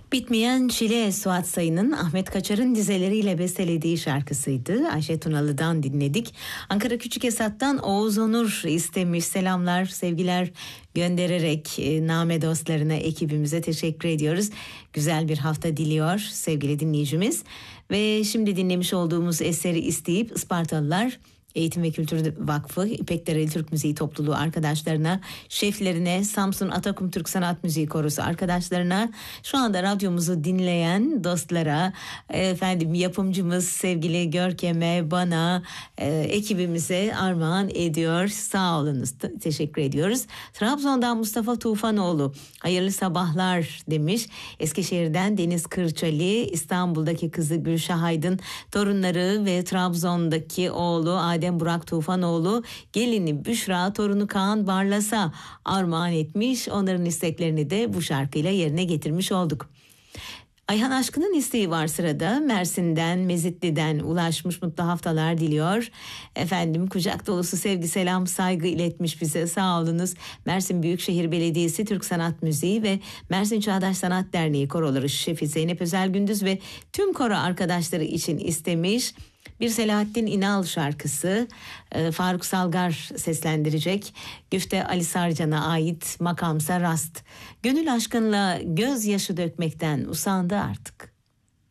Bitmeyen Çile Suat Sayın'ın Ahmet Kaçar'ın dizeleriyle bestelediği şarkısıydı. Ayşe Tunalı'dan dinledik. Ankara Küçükesat'tan Oğuz Onur istemiş. Selamlar, sevgiler göndererek Name dostlarına, ekibimize teşekkür ediyoruz. Güzel bir hafta diliyor sevgili dinleyicimiz. Ve şimdi dinlemiş olduğumuz eseri isteyip Ispartalılar Eğitim ve Kültür Vakfı, İpekdereli Türk Müziği Topluluğu arkadaşlarına, şeflerine, Samsun Atakum Türk Sanat Müziği Korosu arkadaşlarına, şu anda radyomuzu dinleyen dostlara, efendim yapımcımız sevgili Görkem'e, bana, ekibimize armağan ediyor. Sağ olunuz, teşekkür ediyoruz. Trabzon'dan Mustafa Tufanoğlu, hayırlı sabahlar demiş. Eskişehir'den Deniz Kırçali, İstanbul'daki kızı Gülşah Aydın, torunları ve Trabzon'daki oğlu Adem Burak Tufanoğlu, gelini Büşra, torunu Kaan Barlas'a armağan etmiş. Onların isteklerini de bu şarkıyla yerine getirmiş olduk. Ayhan Aşkın'ın isteği var sırada. Mersin'den, Mezitli'den ulaşmış, mutlu haftalar diliyor. Efendim kucak dolusu sevgi, selam, saygı iletmiş bize. Sağ olunuz. Mersin Büyükşehir Belediyesi Türk Sanat Müziği ve Mersin Çağdaş Sanat Derneği koroları şefi Zeynep Özel Gündüz ve tüm koro arkadaşları için istemiş. Bir Selahattin İnal şarkısı, Faruk Salgar seslendirecek. Güfte Ali Sarcan'a ait, makamsa rast. Gönül aşkınla gözyaşı dökmekten usandı artık.